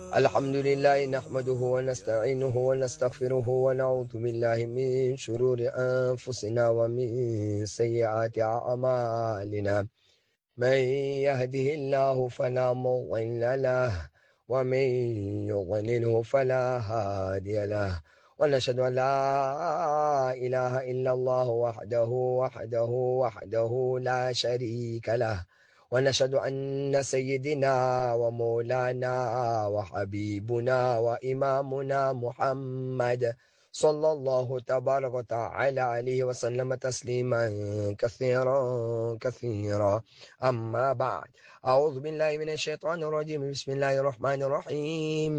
الحمد لله نحمده ونستعينه ونستغفره ونعوذ بالله من شرور أنفسنا ومن سيئات أعمالنا من يهده الله فلا مضل له ومن يضلله فلا هادي له ونشهد أن لا إله إلا الله وحده لا شريك له ونشهد أن سيدنا ومولانا وحبيبنا وإمامنا محمد صلى الله تبارك وتعالى عليه وسلم تسليما كثيرا أما بعد أعوذ بالله من الشيطان الرجيم بسم الله الرحمن الرحيم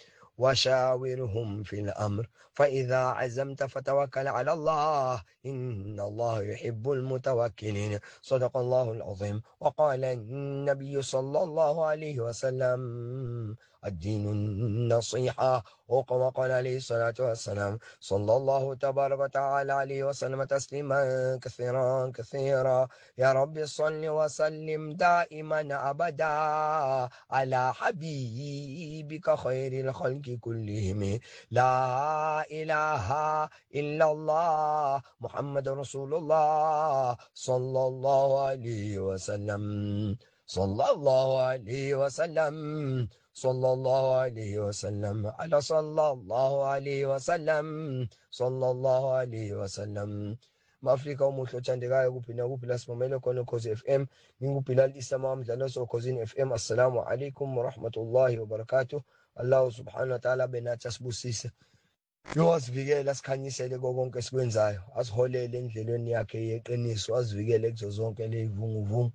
وشاورهم في الأمر فإذا عزمت فتوكل على الله إن الله يحب المتوكلين صدق الله العظيم وقال النبي صلى الله عليه وسلم الدين النصيحة وقال عليه الصلاة والسلام صلى الله تبارك وتعالى عليه وسلم تسليما كثيرا يا رب صل وسلم دائما أبدا على حبيبك خير الخلق كلهم لا إله إلا الله محمد رسول الله صلى الله عليه وسلم صلى الله عليه وسلم صلى الله عليه وسلم على صلى الله عليه وسلم صلى الله عليه وسلم Afrika umuhle othandekayo kuphi nakuphi la simamele khona Ukhozi FM ngingubhilal Isama umdlalo sokhosini FM assalamu alaikum wa rahmatullahi wa barakatuh Allah subhanahu wa ta'ala benathi asibusise yosivikela sikhanyisele konke esikwenzayo asiholele endleleni yakhe yeqiniso asivikele kuzo zonke lezivunguvungu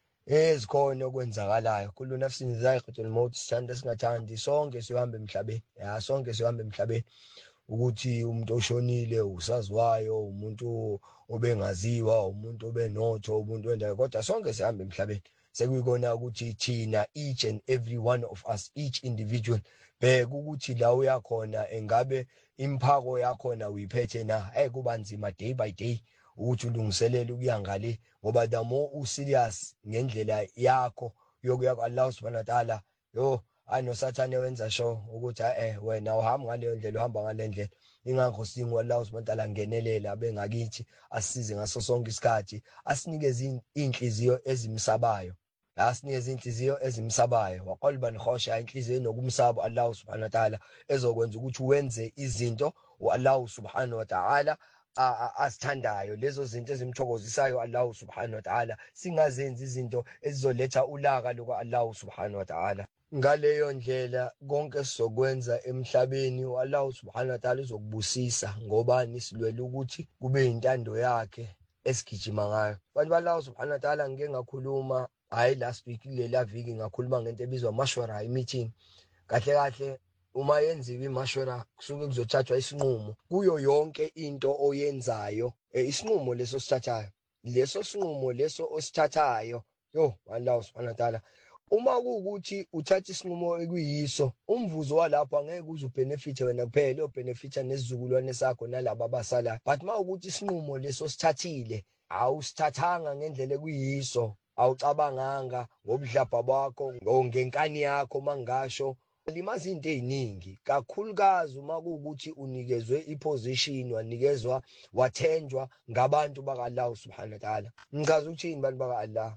ezikhona okwenzakalayo kullu nafsin za'iqatul maut sithanda singathandi sonke sihambe emhlabeni sonke sihambe emhlabeni ukuthi umuntu oshonile usaziwayo umuntu obengaziwa umuntu obenotho umuntu wendawo kodwa sonke sihambe emhlabeni sekuyikona ukuthi thina each and every one of us each individual bheka ukuthi la uyakhona engabe imphako yakhona uyiphethe na kuba nzima day by day ukuthi ulungiselele ukuya ngale ngoba the more userious ngendlela yakho yokuya Allah subhanahu wa ta'ala anosathane wenza sho ukuthi wena uhamba ngaleyo ndlela uhamba ngale ndlela ingakho singu Allah subhanahu wa ta'ala ngenelela abengakithi asisize ngaso sonke isikhathi asinikeze inhliziyo ezimsabayo asinikeze inhliziyo ezimsabayo waqalban khosha inhliziyo enokumsaba Allah subhanahu wa ta'ala ezokwenza ukuthi wenze izinto Allah subhanahu wa ta'ala asithandayo lezo zinto ezimthokozisayo Allah subhanahu wa ta'ala singazenzi izinto ezizoletha ulaka luka Allah subhanahu wa ta'ala ngaleyo ndlela konke sizokwenza emhlabeni Allah subhanahu wa ta'ala uzokubusisa ngobani silwela ukuthi kube intando yakhe esigijima ngayo bantu ballahu subhanahu wa ta'ala ngeke ngakhuluma last week lela viki ngakhuluma ngento ebizwa mashwara meeting kahle uma yenziwe imashwara kusuke kuzothathwa isinqumo kuyo yonke into oyenzayo isinqumo leso sinqumo leso osithathayo Allah subhanahu wa ta'ala uma kuukuthi uthatha isinqumo ekuyiso umvuzo walapho angeke uzubenefit wena kuphela obenefita nesizukulwane sakho nalabo abasala but mawukuthi isinqumo leso sithathile awusithathanga ngendlela ekuyiso awucabanganga ngobudlabha bakho ngenkani yakho mangasho limaza into eziningi kakhulukazi uma kuukuthi unikezwe iposition wanikezwa wathenjwa ngabantu baka Allah subhanahu wa ta'ala ngichaza ukuthini bantu baka Allah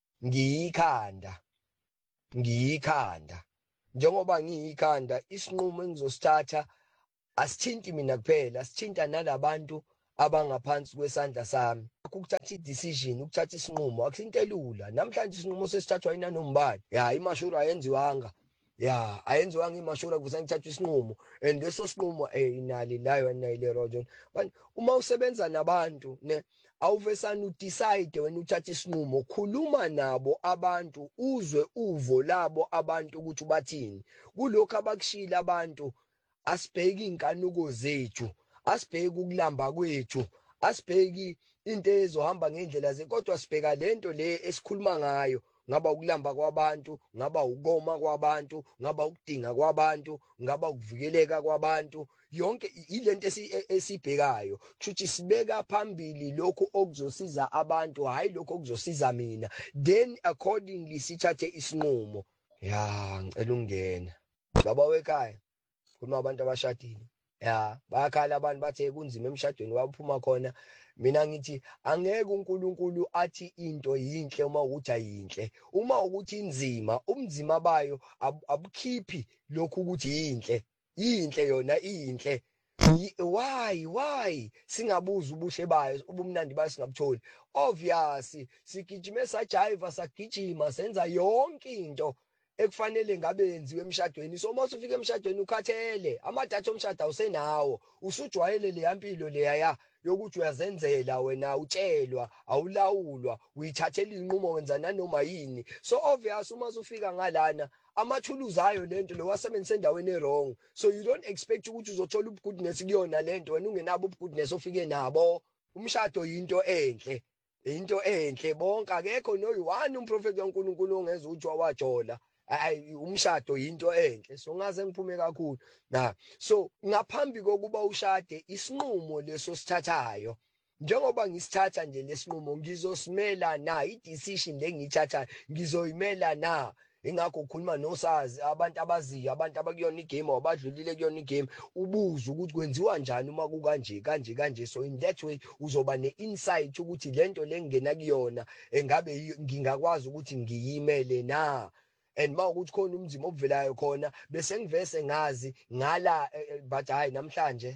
ngiyikhanda njengoba ngiyikhanda isinqumo engizosithatha asithinti mina kuphela asithinta nalabantu abangaphansi kwesandla sami ukuthatha decision ukuthatha isinqumo akusinto elula namhlanje isinqumo sesithathwa inanombani imashura ayenziwanga ayenziwanga imashura ukuze ngithathe isinqumo and leso sinqumo inali layo inayile rojon uma usebenza nabantu awuvesana udecide wena uthatha isinqumo khuluma nabo abantu uzwe uvo labo abantu ukuthi bathini kulokho abakushila abantu asibheki inkanuko zethu asibheki ukulamba kwethu asibheki into ezohamba ngendlela kodwa sibheka lento le esikhuluma ngayo ngaba ukulamba kwabantu ngaba ukoma kwabantu ngaba ukudinga kwabantu ngaba ukuvikeleka kwabantu yonke ilento esibhekayo futhi sibeka phambili lokho okuzosiza abantu hayi lokho okuzosiza mina then accordingly sithathe isinqumo ngicela ungena baba wekhaya khuluma abantu abashadile. Ya, bayakhala abantu bathe kunzima emshadweni waphuma khona. Mina ngithi angeke uNkulunkulu athi into yinhle uma ukuthi ayinhle. Uma ukuthi inzima, ubunzima bayo abukhiphi lokhu ukuthi yinhle. Yinhle yona iyinhle. Why singabuza ubuhle bayo ubumnandi bayo singabutholi? Obvious sigijime sajiva sagijima senza yonke into ekufanele ngabe yenziwe emshadweni. So uma usufika emshadweni ukhathele, amadatha omshado awusenawo, usujwayele le yampilo leya yokuthi uyazenzela wena, utshelwa, awulawulwa, uyithathela inqumo wenza nanoma yini. So obvious uma usufika ngalana amathuluzi ayo lento lo wasebenzisa endaweni errong. So you don't expect ukuthi uzothola ubugoodness kuyona lento wena ungenabo ubugoodness ofike nabo. Umshado yinto enhle. Into enhle bonke akekho noyi-one umprofeti kaNkulunkulu ongeza ukuthi wajola. Hayi umshado yinto enhle. So ngaze ngiphume kakhulu na. So ngaphambi kokuba ushade isinqumo leso sithathayo, njengoba ngisithatha nje lesinqumo ngizosimela na, i-decision lengiyithathayo ngizoyimela na. Ingakho ukhuluma nosazi, abantu abaziyo, abantu abakuyona igame abadlulile kuyona igame, ubuze ukuthi kwenziwa njani uma kukanje kanje. So in that way uzoba ne-insight ukuthi lento lengena kuyona engabe ngingakwazi ukuthi ngiyimele na. And mawukuthi khona umzimba obuvelayo khona bese ngivese ngazi ngala but hayi namhlanje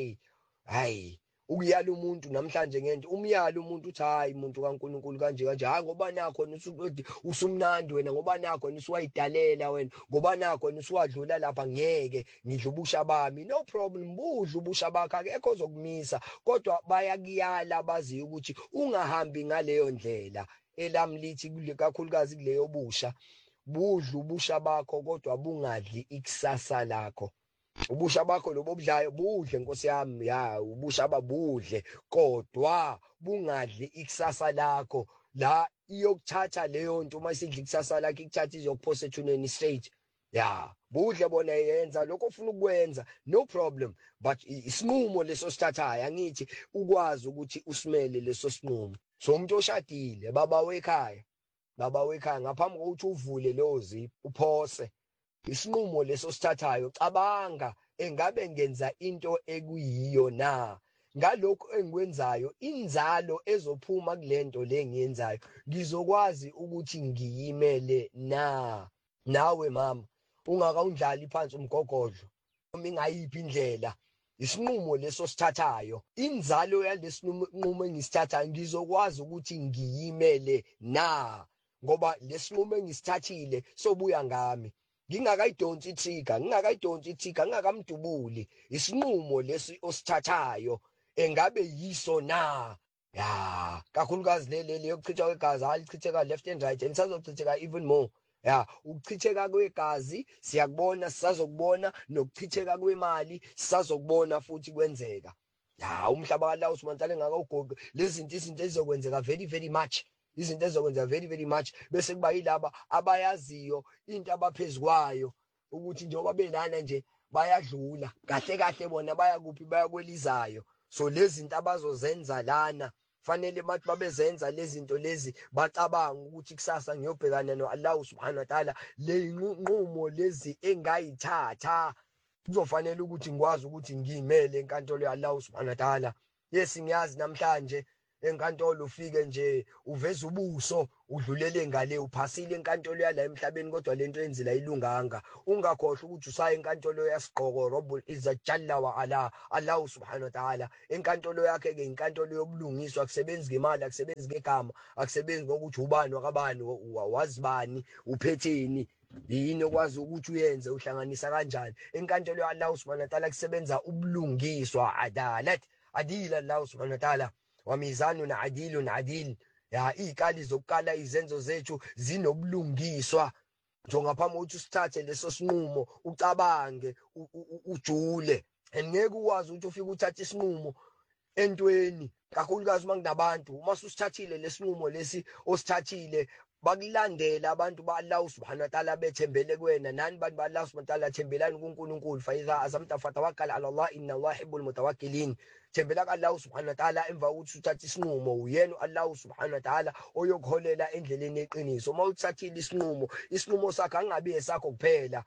hayi ukuyala umuntu namhlanje ngento umyalo umuntu uthi hayi umuntu kaNkulunkulu kanje hayi ngoba nakho usumnandi wena, ngoba nakho usuwayidalela wena, ngoba nakho usuwadlula lapha ngeke ngidla ubusha bami. No problem, budla ubusha bakho akekho ozokumisa, kodwa bayakuyala bazi ukuthi ungahambi ngaleyo ndlela. Elami lithi kakhulukazi kuleyo busha, budla ubusha bakho kodwa bungadli ikusasa lakho. Ubusha bakho lobo obudlayo budle Nkosi yami, ya ubusha babudle kodwa bungadli ikusasa lakho. La iyokuthatha leyo nto uma isidla ikusasa lakho ikuthatha izokuphosa ethuneni straight. Ya budle bona yenza lokho ofuna ukwenza, no problem, but isinqumo leso sithathayo angithi ukwazi ukuthi usimele leso sinqumo. So umuntu oshadile, baba wekhaya ngaphambi kokuthi uvule leyo zip uphose isinqumo leso sithathayo, cabanga engabe ngenza into ekuyiyo na. Ngalokho engikwenzayo inzalo ezophuma kulento lengiyenzayo ngizokwazi ukuthi ngiyimele na. Nawe mama ungakawundlali phansi umgogodlo noma ingayiphi indlela, isinqumo leso sithathayo, inzalo yalesinqumo engisithathayo ngizokwazi ukuthi ngiyimele na, ngoba lesinqumo engisithathile sobuya ngami. Ngingakayidonsi trigger, ngingakamdubuli. Isinqumo lesi osithathayo engabe yiso na. Ya, kakhulukazi leli yokuchithwa kwegazi alichitheka left and right and sazochitheka even more. Ya, ukuchitheka kwegazi siyakubona, sisazokubona, nokuchitheka kwemali sisazokubona futhi kwenzeka. Ya, umhlaba kaLawu subhanahu wa ta'ala engakawugoqi lezi izinto ezizokwenzeka very much. Izinto ezokwenza very much, bese kuba yilaba abayaziyo into abaphezukwayo ukuthi njengoba belana nje bayadlula kahle bona baya kuphi, baya kwelizayo. So lezi zinto abazozenza lana fanele bathi babezenza lezi zinto lezi bacabanga ukuthi kusasa ngiyobhekana noAllah subhanahu wa ta'ala, le inqumo lezi engayithatha kuzofanele ukuthi ngikwazi ukuthi ngiyimele enkantolo yaAllah subhanahu wa ta'ala. Yes, ngiyazi namhlanje enkantolo ufike nje uveza ubuso udlulele ngale uphasile enkantolo yala emhlabeni, kodwa lento yenzila ilunganga. Ungakhohle ukuthi usaya enkantolo yasiqhoko Rabbul Izzat Jalla wa Ala, Allah subhanahu wa ta'ala. Enkantolo yakhe ke inkantolo yobulungiswa, akusebenzi ngemali, akusebenzi ngegama, akusebenzi ngokuthi ubani wakabani, wazibani, uphetheni, yini okwazi ukuthi uyenze, uhlanganisa kanjani. Enkantolo yaAllah subhanahu wa ta'ala kusebenza ubulungiswa, adalat, adila Allah subhanahu wa ta'ala. Wamizanun adil. Ya, ikali zokukala izenzo zethu zinobulungiswa. Njengaphambi kokuthi usithathe leso sinqumo ucabange ujule, ngeke ukwazi ukuthi ufike uthathe isinqumo entweni, kakhulukazi uma kunabantu. Uma usithathile lesinqumo lesi osithathile bakulandela abantu ba-Allah subhanahu wa ta'ala bethembele kuwena, nani bantu ba-Allah subhanahu wa ta'ala thembelani kuNkulunkulu. Fa idha azamta fatawakkal ala Allah inna Allah yuhibbul mutawakkilin. Thembela ku-Allah subhanahu wa ta'ala emva kokuthi uthathe isinqumo, uyena Allah subhanahu wa ta'ala oyokuholela endleleni eqiniso. Uma uthathile isinqumo sakho angabi esakho kuphela,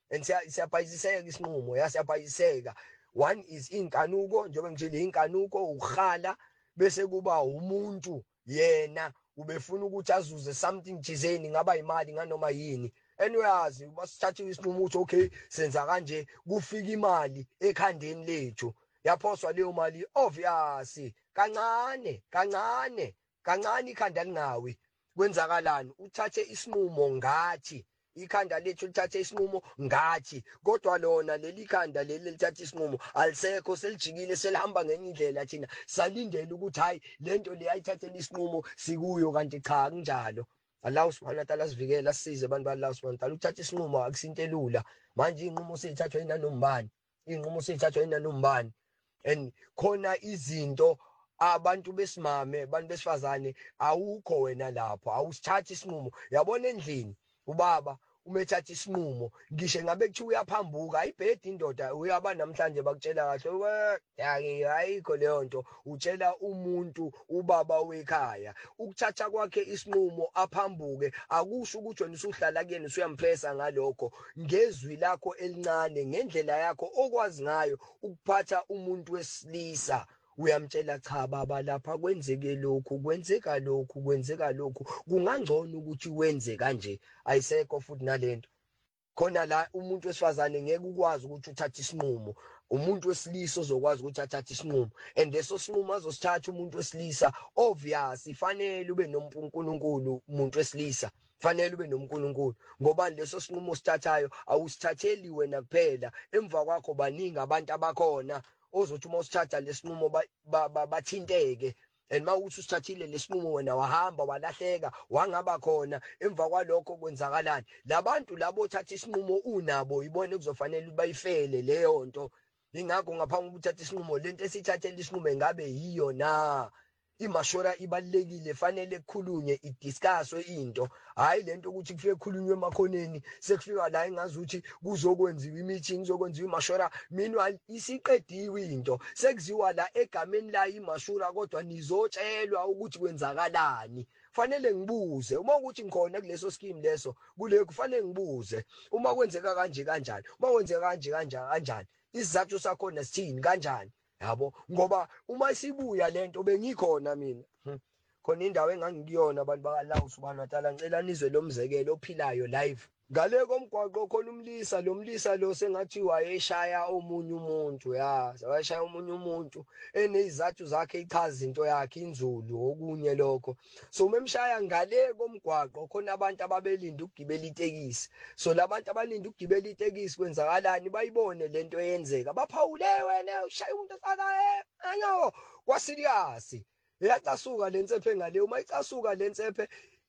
and siyaphaziseka isinqumo siyaphaziseka. One is inkanuko, njengoba ngitshela inkanuko ukhala, bese kuba umuntu yena ubefuna ukuthi azuze something thizeni, ngaba imali nganoma yini. Anyazi basithathe isinqumo ukuthi okay senza kanje, kufika imali ekhandeni lethu, yaphoswa leyo mali obvious kancane kancane kancane, ikhanda lingawi. Kwenzakalani? Uthathe isinqumo ngathi, ikhanda lethu lithathe isinqumo ngathi, kodwa lona leli khanda leli lithathe isinqumo alisekho, selijikile selihamba ngenye indlela. Thina salindela ukuthi hayi lento le ayithathele isinqumo sikuyo, kanti cha kunjalo. Allah subhanahu wa ta'ala sivikele, asisize abantu ba-Allah subhanahu wa ta'ala. Ukuthatha isinqumo akusinto elula. Manje iy'nqumo seyithathwa inanombani, iy'nqumo seyithathwa inanombani, and khona izinto abantu besimame, abantu besifazane, awukho wena lapho, awusithathi isinqumo. Yabona endlini ubaba umethatha isinqumo, ngisho ngabe kuthiwa uyaphambuka ayibhedi indoda, uyaba namhlanje bakutshela kahle ayikho leyo nto, utshela umuntu, ubaba wekhaya. Ukuthatha kwakhe isinqumo aphambuke akusho ukuthi wena usuhlala kuyena usuyampressa ngalokho. Ngezwi lakho elincane, ngendlela yakho okwazi ngayo ukuphatha umuntu wesilisa, uyamtshela cha baba lapha kwenzeke lokhu, kwenzeka lokhu, kwenzeka lokhu, kungangcono ukuthi wenze kanje. Ayisekho futhi nalento. Khona la umuntu wesifazane ngeke ukwazi ukuthi uthathe isinqumo, umuntu wesilisa ozokwazi ukuthi athathe isinqumo, and leso sinqumo azosithatha umuntu wesilisa obvious ifanele ube noNkulunkulu. Umuntu wesilisa fanele ube noNkulunkulu, ngoba leso sinqumo sithathayo awusithatheli wena kuphela, emva kwakho baningi abantu abakhona ozothi uma usithatha lesinqumo bathinteke. And mawuthi usithathile lesinqumo wena wahamba walahleka wangaba khona, emva kwalokho kwenzakalani? Labantu labo othatha isinqumo unabo ibone kuzofanele bayifele leyo nto. Ingakho ngaphambi ukuthatha isinqumo, lento esithathele isinqumo ngabe yiyo na? Imashora ibalekile, fanele kukhulunywe, idiscusswe into, hayi lento ukuthi kufike kukhulunywe emakhoneni, sekufika la engazuthi kuzokwenziwa i-meeting, kuzokwenziwa imashora. Meanwhile isiqediwe into, sekuziwa la egameni la imashura, kodwa nizotshelwa ukuthi kwenzakalani. Fanele ngibuze uma ukuthi ngikhona kuleso scheme leso, kule kufanele ngibuze uma kwenzeka kanje kanjani, uma kwenzeka kanje kanjani, isizathu sakhona sithini kanjani, yabo. Ngoba uma sibuya lento bengikhona mina, khona indawo engangikuyona abantu baka-Allah subhanahu wa ta'ala, ngicela nizwe lo mzekelo ophilayo live. Ngale komgwaqo khona umlisa, lo mlisa lo sengathi wayeshaya omunye umuntu, wayeshaya omunye umuntu enezizathu zakhe, ichaza into yakhe inzulu okunye lokho. So memshaya ngale komgwaqo khona abantu ababelinda ukugibela itekisi. So labantu abalinda ukugibela itekisi kwenzakalani? Bayibone lento eyenzeka, baphawule wena ushaya umuntu osala anyo kwasirious. Yacasuka lensephe ngale, uma icasuka lensephe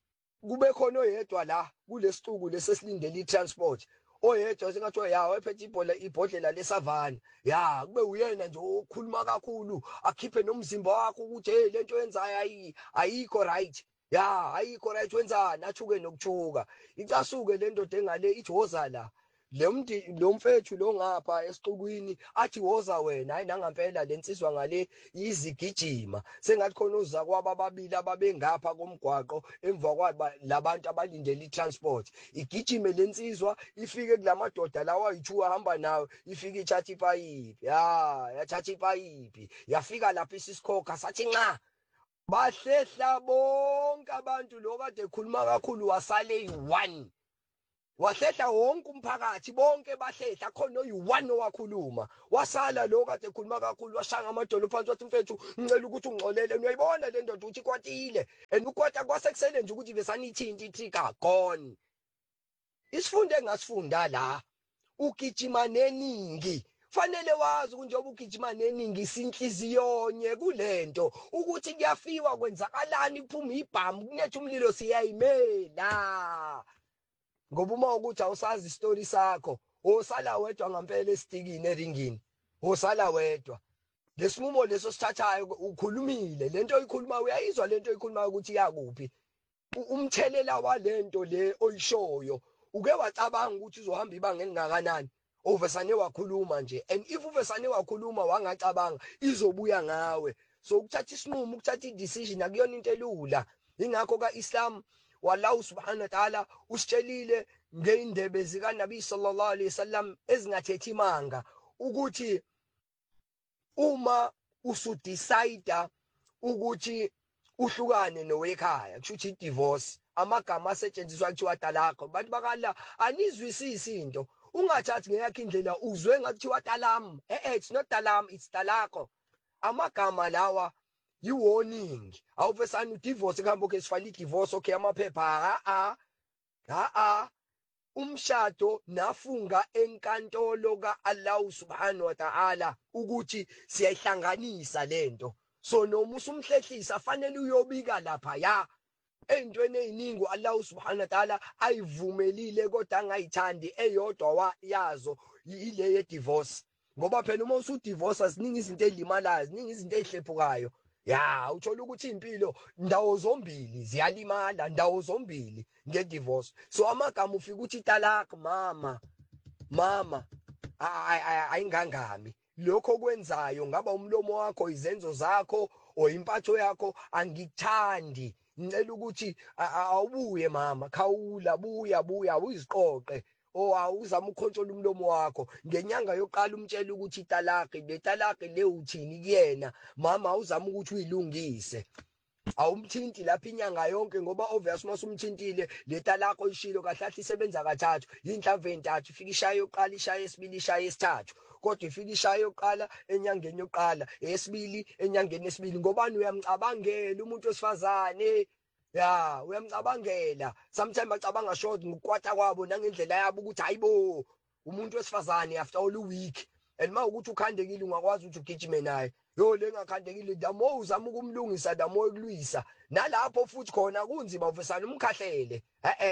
kube khona oyedwa la kulesicuku lesesilindele i-transport, oyedwa sengathiwa wephethe ibhodlela lesavana, kube uyena nje okhuluma kakhulu, akhiphe nomzimba wakho ukuthi hey lento yenzayo ayikho right, ayikho right, wenzani, athuke nokuthuka. Icasuke le ndoda engale ithi woza la, lo mfethu lo ngapha esiqukwini athi woza wena, hayi nangampela lensizwa ngale izigijima, sengathi khona uza kwaba ababili ababengapha komgwaqo, emva kwaba labantu abalindele i-transport, igijime lensizwa ifike kulamadoda lawa ayi-2 ahamba nawe, ifike ithatha ipayipi, yathatha ipayipi, yafika lapha isikhokha sathi nqa, bahlehla bonke abantu. Lo kade ekhuluma kakhulu wasale yi-1, wahlehla wonke umphakathi, bonke bahlehla, khona oyi-1 owakhuluma, wasala lo kade ekhuluma kakhulu, washanga amadolo phansi wathi mfethu ngicela ukuthi ungixolele, uyayibona le ndoda ukuthi ikwatile, and ukwata kwasekusele nje ukuthi besanithinta itrigger gone. Isifundo engasifunda la, ugijima neningi, fanele wazi ukuthi njengoba ugijima neningi sinhliziyonye kulento ukuthi kuyafiwa kwenzakalani, kuphuma ibhamu, kunetha umlilo, siyayimela. Ngoba uma ukuthi awusazi isitori sakho, osala wedwa ngampela esitikini eringini, osala wedwa. Lesinqumo leso sithathayo ukhulumile, lento oyikhuluma uyayizwa lento oyikhuluma ukuthi iyakuphi, umthelela walento le oyishoyo, uke wacabanga ukuthi uzohamba ibanga elingakanani, uvesane wakhuluma nje, and if uvesane wakhuluma wangacabanga izobuya ngawe. So ukuthatha isinqumo, ukuthatha i-decision akuyona into elula. Ingakho ka-Islam, wallahu subhanahu wa ta'ala usitshelile ngeindebe zikaNabi sallallahu alaihi wasallam ezingathethi imanga ukuthi uma usudecide ukuthi uhlukane nowekhaya kusho divorce amagama asetshenziswa kuthiwa talaqo bantu bakala anizwisisi into ungathathi ngeyakho indlela uzwe ngakuthiwa talam it's not talam it's talaqo amagama lawa yi-warning awuvesana udivorce kuhamba ke sifale divorce okay amaphepha umshado nafunga enkantolo kaAllah subhanahu wa ta'ala ukuthi siyayihlanganisa lento so noma usumhlehlisa fanele uyobika lapha ya entweni eziningi Allah subhanahu wa ta'ala ayivumelile kodwa angayithandi eyodwa yazo ile ye divorce ngoba phela uma usudivorce ziningi izinto ezilimalayo ziningi izinto ezihlephukayo ya uthola ukuthi impilo ndawo zombili ziyalimala ndawo zombili ngedivorce so amagama ufika ukuthi talaq mama ayingangami lokho kwenzayo ngaba umlomo wakho izenzo zakho oyimpatho yakho angikuthandi ngicela ukuthi awubuye mama khawula buya uyiziqoqe awuzama ukhontrola umlomo wakho ngenyanga yokuqala umtshela ukuthi italaqi le talaqi le uthini kuyena mama awuzama ukuthi uyilungise awumthinti lapha inyanga yonke ngoba obvious masumthintile le talaqo ishilo kahle isebenza kathathu inhlamvu entathu ifika ishaya yokuqala ishaya yesibili ishaya yesithathu kodwa ifika ishaya yokuqala enyangeni yokuqala eyesibili enyangeni yesibili ngobani uyamcabangela umuntu wesifazane ya uyamcabangela sometimes acabanga short ngokukwata kwabo nangendlela yabo ukuthi hayibo umuntu wesifazane after all week and mawukuthi ukhandekile ungakwazi ukuthi ugijime naye yo lengakhandekile damo uzama ukumlungisa damo ekulwisa nalapho futhi khona kunzima uvesana umkhahlele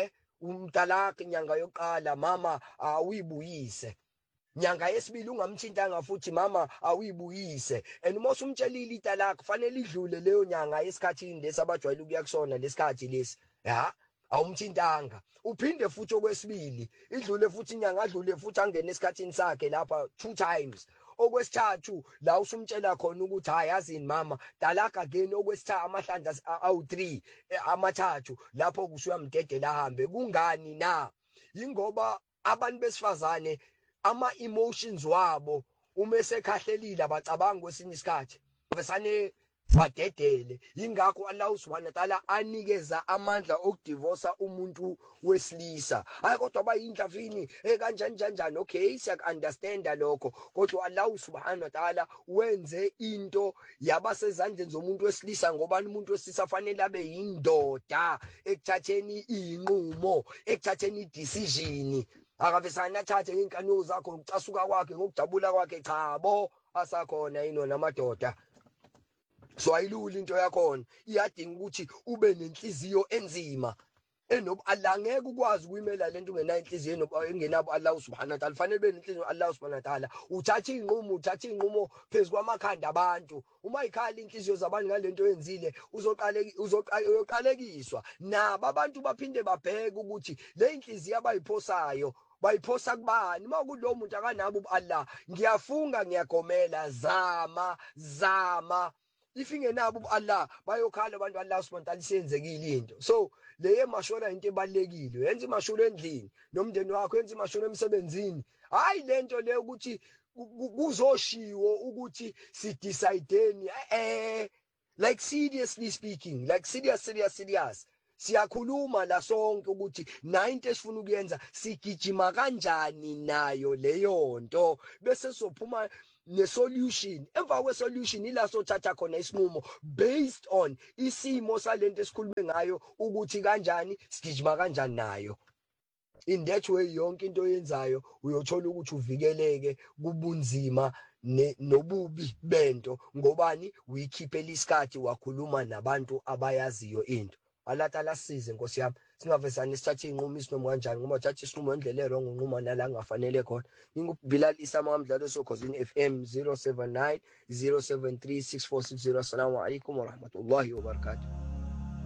umtalaqi inyanga yokuqala mama awuyibuyise nyanga yesibili ungamthintanga futhi mama awuyibuyise and uma usumtshelile italaqi kufanele idlule leyo nyanga yesikhathini lesabajwayele ukuya kusona lesikhathi lesi awumthintanga uphinde futhi okwesibili idlule futhi inyanga adlule futhi angene esikhathini sakhe lapha 2 times okwesithathu la usumtshela khona ukuthi hayi yazini mama talaka again okwesithathu amahlandla awu3 amathathu lapho kusuyamdedela ahambe kungani na ingoba abantu besifazane ama emotions wabo uma esekhahlelile abacabanga kwesinye isikhathi besane badedele ingakho Allah subhanahu wa ta'ala anikeza amandla okudivorce umuntu wesilisa hayi kodwa bayindlavini kanjani okay siya understand lokho kodwa Allah subhanahu wa ta'ala wenze into yabasezandleni zomuntu wesilisa ngoba umuntu wesilisa fanele abe yindoda ekuthatheni inqumo ekuthatheni decision akavesana athathe inkanyolo zakho ngokucasuka kwakhe ngokujabula kwakhe chabo asakhona ino namadoda so ayilula into yakhona iyadinga ukuthi ube nenhliziyo enzima Allah ngeke ukwazi ukuyimela lento ungenayo inhliziyo engenabo Allah subhanahu wa ta'ala fanele benenhliziyo Allah subhanahu wa ta'ala uthatha inqumo phezulu kwamakhanda abantu uma ikhala inhliziyo zabantu ngalento oyenzile uzoqalekiswa nabo abantu baphinde babheke ukuthi le inhliziyo abayiphosayo bayiphosa kubani uma kulo muntu akanabo Allah ngiyafunga ngiyagomela zama ifingenabo Allah bayokhala abantu Allah subhanahu wa ta'ala isenzekile into so leye mashora into ebalekile yenza imashoro endlini nomndeni wakho yenza imashoro emsebenzini hayi lento le ukuthi kuzoshiwo ukuthi si decideni like seriously speaking like serious siyakhuluma la sonke ukuthi na into esifuna ukuyenza sigijima kanjani nayo leyo nto bese sophuma ne-solution emva kwe-solution ila sothatha khona isinqumo based on isimo salento esikhulume ngayo ukuthi kanjani sigijima kanjani nayo in that way yonke into oyenzayo uyothola ukuthi uvikeleke kubunzima nobubi bento ngobani uyikhiphela isikhathi wakhuluma nabantu abayaziyo into Allah Taala size Nkosi yami singavesana isithathe inqumo isinoma kanjani ngoba thatha isinqumo endlela erong unquma nala ngafanele khona Bilal Isama kamdlalo sokhosini FM 079 073 6460 Assalamu alaykum wa rahmatullahi wa barakatuh.